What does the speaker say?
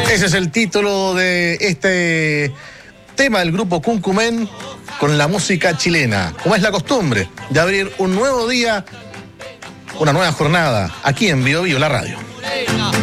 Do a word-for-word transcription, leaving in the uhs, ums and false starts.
Ese es el título de este tema del grupo Cuncumen con la música chilena. Como es la costumbre de abrir un nuevo día, una nueva jornada aquí en Bio Bio, la radio.